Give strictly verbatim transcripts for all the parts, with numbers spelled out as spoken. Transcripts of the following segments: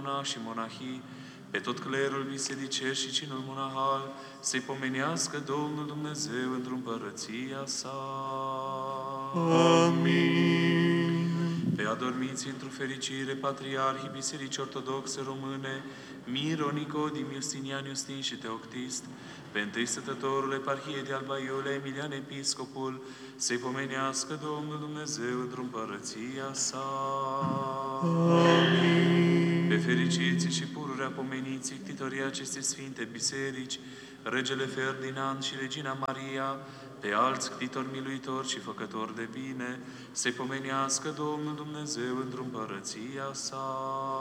monași și monahii, pe tot clerul bisericesc și cinul monahal, să-i pomenească Domnul Dumnezeu într-o împărăția sa. Amin. Pe adormiți într-o fericire patriarhii Bisericii Ortodoxe Române, Miro, Nicodim, Justinian, Justin și Teoctist, pe întâi stătătorul Eparhiei de Alba Iulia, Emilian Episcopul, să-i pomenească Domnul Dumnezeu într-o împărăția sa. Amin. Pe fericiții și pururea pomeniții ctitorii acestei sfinte biserici, Regele Ferdinand și Regina Maria, pe alți ctitori miluitori și făcători de bine, să-i pomenească Domnul Dumnezeu într-o împărăția sa.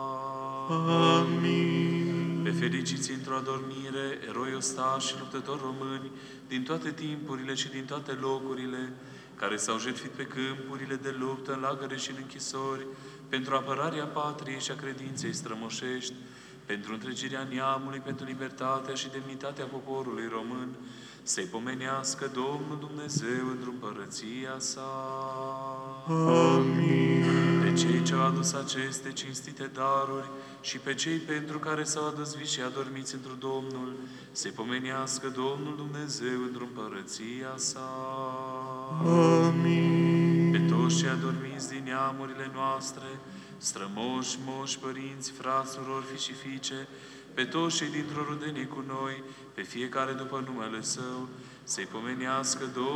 Amin. Pe fericiți într-o adormire, eroi ostași și luptători români, din toate timpurile și din toate locurile, care s-au jertfit pe câmpurile de luptă, în lagăre și în închisori, pentru apărarea patriei și a credinței strămoșești, pentru întregirea neamului, pentru libertatea și demnitatea poporului român, să-i pomenească Domnul Dumnezeu într-o împărăția sa. Amin. Pe cei ce au adus aceste cinstite daruri și pe cei pentru care s-au adus vii și adormiți într Domnul, să-i pomenească Domnul Dumnezeu într-o împărăția sa. Amin. Pe toți cei adormiți din neamurile noastre, strămoși, moși, părinți, frați, surori, fi și fiice, pe toți cei dintr-o rudenie cu noi, pe fiecare după numele Său, să-i pomenească